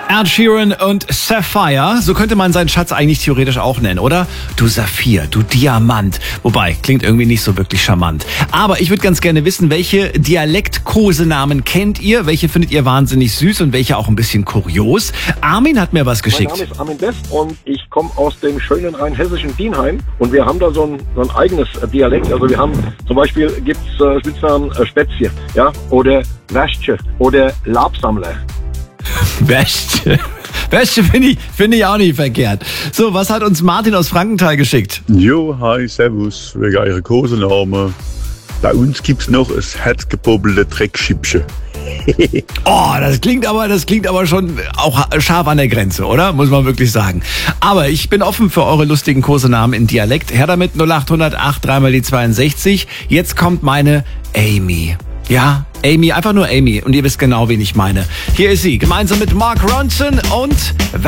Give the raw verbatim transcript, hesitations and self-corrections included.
Ed Sheeran und Sapphire, so könnte man seinen Schatz eigentlich theoretisch auch nennen, oder? Du Saphir, du Diamant. Wobei, klingt irgendwie nicht so wirklich charmant. Aber ich würde ganz gerne wissen, welche Dialekt-Kosenamen kennt ihr? Welche findet ihr wahnsinnig süß und welche auch ein bisschen kurios? Armin hat mir was geschickt. Mein Name ist Armin West und ich komme aus dem schönen rheinhessischen Dienheim. Und wir haben da so ein, so ein eigenes Dialekt. Also wir haben zum Beispiel gibt's äh, Spitznamen äh, Spätzje, ja, oder Wäsche oder Labsammler. Wäsche. Wäsche finde ich, find ich auch nicht verkehrt. So, was hat uns Martin aus Frankenthal geschickt? Jo, hi, servus, wegen eurer Kosenamen. Bei uns gibt's noch das herzgebobbelte Dreckschippchen. Oh, das klingt aber, das klingt aber schon auch scharf an der Grenze, oder? Muss man wirklich sagen. Aber ich bin offen für eure lustigen Kosenamen in Dialekt. Her damit null acht null null acht dreimal die zweiundsechzig. Jetzt kommt meine Amy. Ja, Amy, einfach nur Amy. Und ihr wisst genau, wen ich meine. Hier ist sie, gemeinsam mit Mark Ronson und